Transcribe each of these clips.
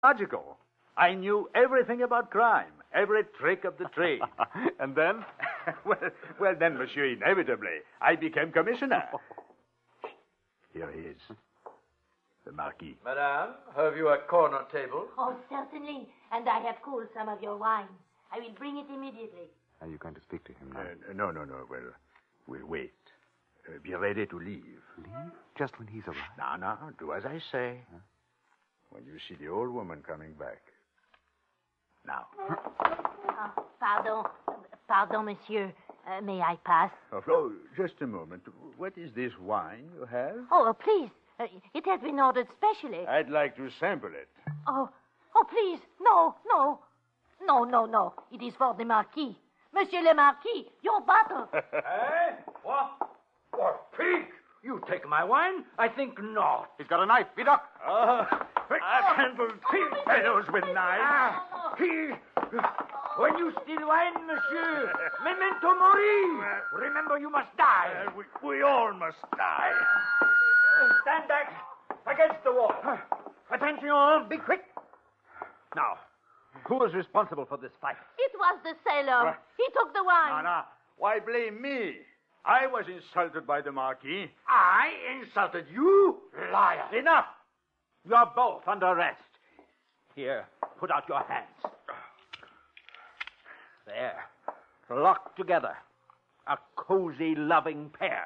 logical. I knew everything about crime, every trick of the trade. And then? well, then, monsieur, inevitably, I became commissioner. Here he is, the Marquis. Madame, have you a corner table? Oh, certainly. And I have cooled some of your wine. I will bring it immediately. Are you going to speak to him now? No. Well, we'll wait. Be ready to leave. Leave? Just when he's arrived? No. Do as I say. Huh? When you see the old woman coming back. Now. Pardon, monsieur. May I pass? Oh, just a moment. What is this wine you have? Oh, please. It has been ordered specially. I'd like to sample it. Oh, please. No. It is for the Marquis. Monsieur le Marquis, your bottle. Eh? What, pig? You take my wine? I think not. He's got a knife. Vidocq. I've handled pig fellows with knives. When you steal wine, monsieur, memento mori. Remember, you must die. We all must die. Stand back against the wall. Attention, be quick. Now, who is responsible for this fight? It was the sailor. He took the wine. No. Why blame me? I was insulted by the Marquis. I insulted you? Liar. Enough. You're both under arrest. Here, put out your hands. There. Locked together. A cozy, loving pair.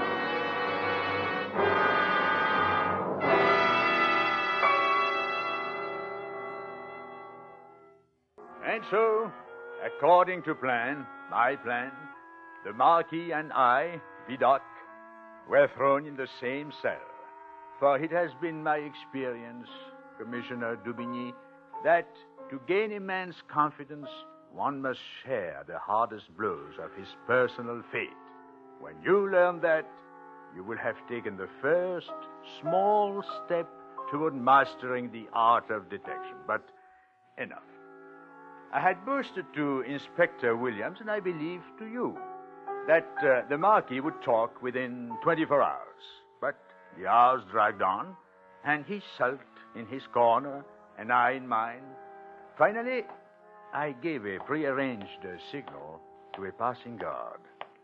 And so, according to my plan, the Marquis and I, Vidocq, were thrown in the same cell. For it has been my experience, Commissioner Daubigny, that to gain a man's confidence, one must share the hardest blows of his personal fate. When you learn that, you will have taken the first small step toward mastering the art of detection. But enough. I had boasted to Inspector Williams, and I believe to you, that the Marquis would talk within 24 hours. But the hours dragged on, and he sulked in his corner, and I in mine. Finally, I gave a prearranged signal to a passing guard.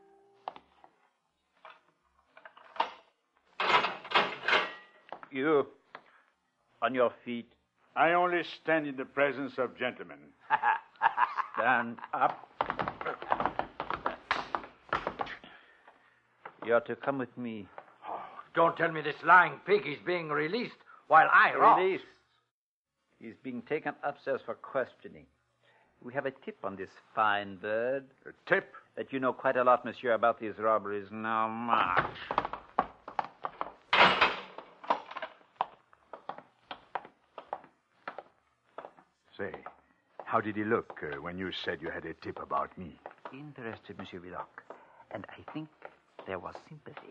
You, on your feet. I only stand in the presence of gentlemen. Stand up. You're to come with me. Oh, don't tell me this lying pig is being released while I rob. Released? He's being taken upstairs for questioning. We have a tip on this fine bird. A tip? That you know quite a lot, monsieur, about these robberies. Now, march. Say, how did he look when you said you had a tip about me? Interested, Monsieur Vidocq. And I think there was sympathy.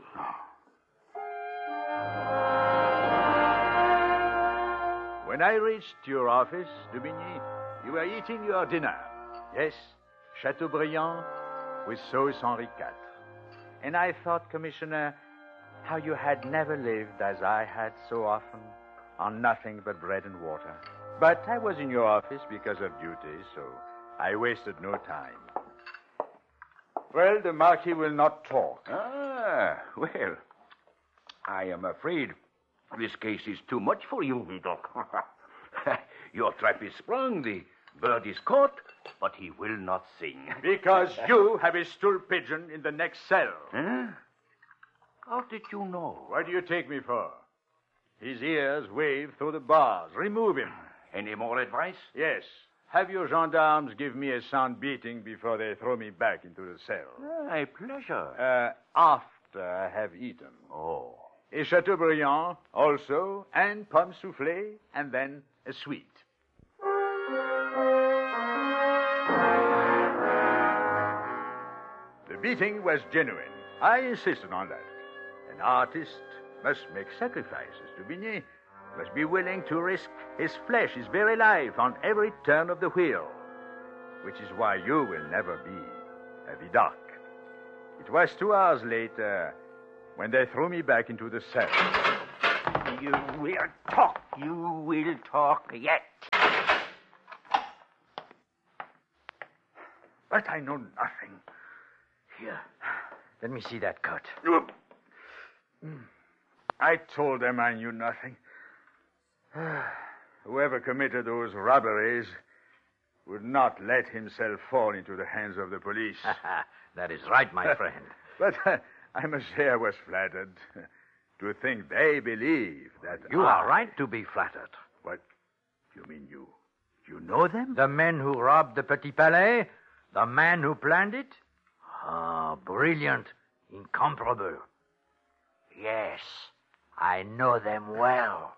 When I reached your office, Daubigny, you were eating your dinner. Yes, Chateaubriand with sauce Henri IV. And I thought, Commissioner, how you had never lived as I had so often, on nothing but bread and water. But I was in your office because of duty, so I wasted no time. Well, the Marquis will not talk. Well, I am afraid this case is too much for you, Vidocq. Your trap is sprung, the bird is caught, but he will not sing. Because you have a stool pigeon in the next cell. Huh? How did you know? What do you take me for? His ears wave through the bars. Remove him. Any more advice? Yes. Have your gendarmes give me a sound beating before they throw me back into the cell. A pleasure. After I have eaten. Oh. A Chateaubriand also, and pomme soufflée, and then a sweet. The beating was genuine. I insisted on that. An artist must make sacrifices. Daubigny must be willing to risk his flesh, his very life, on every turn of the wheel. Which is why you will never be a Vidocq. It was 2 hours later when they threw me back into the cell. You will talk. You will talk yet. But I know nothing. Here, let me see that cut. I told them I knew nothing. Whoever committed those robberies would not let himself fall into the hands of the police. That is right, my friend. But I must say I was flattered to think they believe that You are right to be flattered. What? You mean you know them? The men who robbed the Petit Palais? The man who planned it? Ah, brilliant. Incomparable. Yes, I know them well.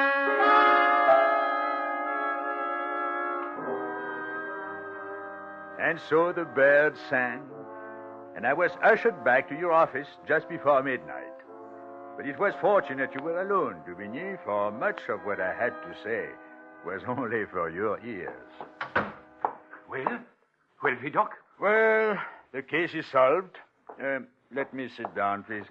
And so the birds sang, and I was ushered back to your office just before midnight. But it was fortunate you were alone, Dubigny, for much of what I had to say was only for your ears. Well, Vidocq? Well, the case is solved. Let me sit down, please.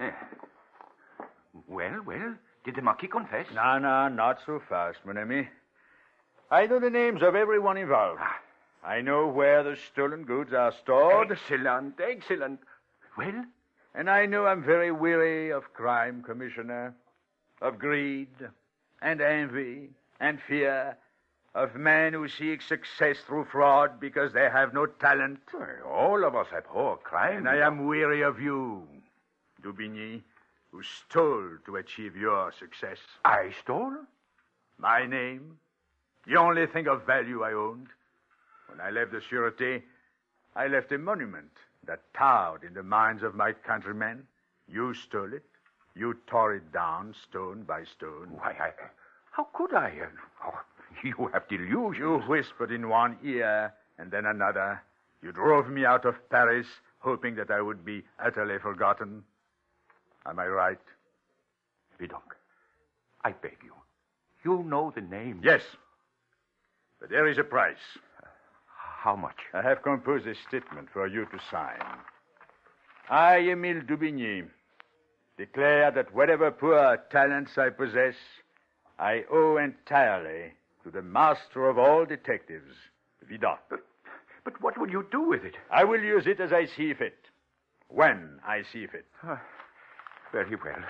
Well, did the Marquis confess? No, not so fast, mon ami. I know the names of everyone involved. I know where the stolen goods are stored. Excellent. Well? And I know I'm very weary of crime, Commissioner, of greed and envy and fear, of men who seek success through fraud because they have no talent. Well, all of us abhor crime. And I am weary of you, Dubigny, who stole to achieve your success. I stole? My name, the only thing of value I owned. When I left the Sûreté, I left a monument that towered in the minds of my countrymen. You stole it. You tore it down, stone by stone. Why, how could I? You have delusions. You whispered in one ear and then another. You drove me out of Paris, hoping that I would be utterly forgotten. Am I right? Vidocq, I beg you. You know the name. Yes. But there is a price. How much? I have composed a statement for you to sign. I, Émile Dubigny, declare that whatever poor talents I possess, I owe entirely to the master of all detectives, Vidocq. But what will you do with it? I will use it as I see fit, when I see fit. Very well.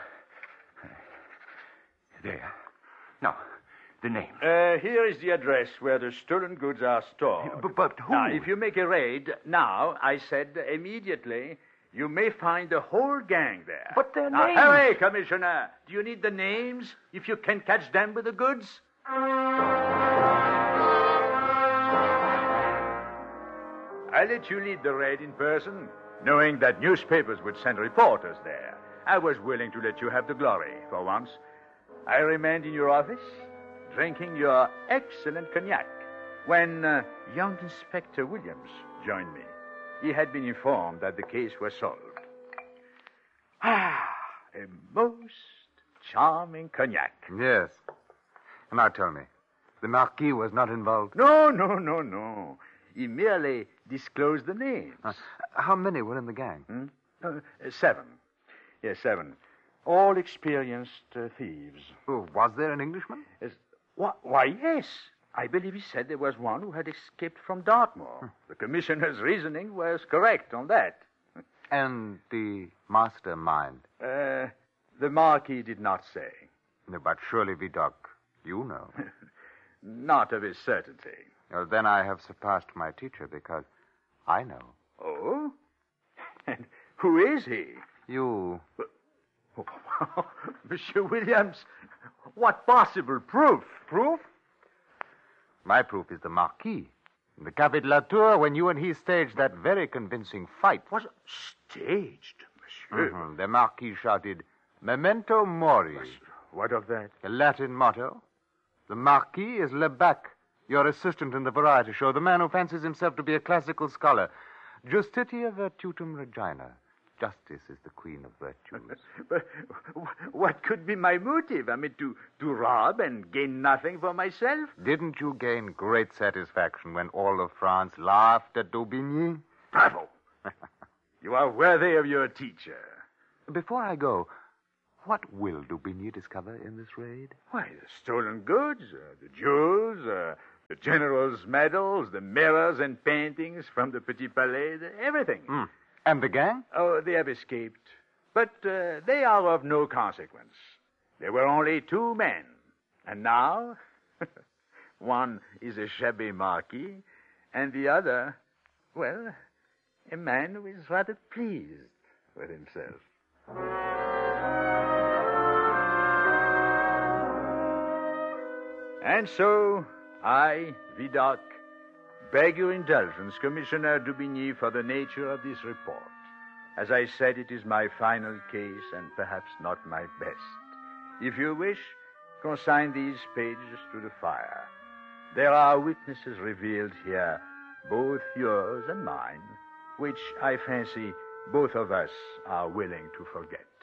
There. Now, the name. Here is the address where the stolen goods are stored. But who? Now, if you make a raid, now, I said immediately, you may find the whole gang there. But their now, names. Hurry, Commissioner. Do you need the names if you can catch them with the goods? I let you lead the raid in person, knowing that newspapers would send reporters there. I was willing to let you have the glory for once. I remained in your office, drinking your excellent cognac, when young Inspector Williams joined me. He had been informed that the case was solved. A most charming cognac. Yes. Now tell me, the Marquis was not involved? No. He merely disclosed the names. How many were in the gang? 7. Yes, 7. All experienced thieves. Oh, was there an Englishman? Why, yes. I believe he said there was one who had escaped from Dartmoor. The commissioner's reasoning was correct on that. And the mastermind? The Marquis did not say. No, but surely, Vidocq, you know. Not of a certainty. Well, then I have surpassed my teacher, because I know. Oh? And who is he? You. Monsieur Williams, what possible proof? Proof? My proof is the Marquis. In the Café de la Tour, when you and he staged that very convincing fight. Was staged, monsieur? Mm-hmm. The Marquis shouted, "Memento mori." What of that? The Latin motto. The Marquis is Lebac, your assistant in the variety show, the man who fancies himself to be a classical scholar. Justitia virtutum regina. Justice is the queen of virtues. But what could be my motive? I mean, to rob and gain nothing for myself? Didn't you gain great satisfaction when all of France laughed at Daubigny? Bravo! You are worthy of your teacher. Before I go, What will Dubigny discover in this raid? Why, the stolen goods, the jewels, the general's medals, the mirrors and paintings from the Petit Palais, everything. And the gang? Oh, they have escaped. But they are of no consequence. There were only 2 men. And now, one is a shabby marquis, and the other, well, a man who is rather pleased with himself. And so, I, Vidocq, beg your indulgence, Commissioner Dubigny, for the nature of this report. As I said, it is my final case and perhaps not my best. If you wish, consign these pages to the fire. There are witnesses revealed here, both yours and mine, which I fancy both of us are willing to forget.